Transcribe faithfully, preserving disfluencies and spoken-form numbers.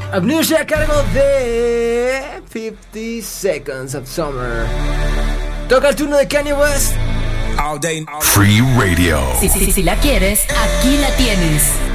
Amnesia a cargo de fifty Seconds of Summer. Toca el turno de Kanye West. All day, all day. Free Radio. Si, si, si la quieres, aquí la tienes.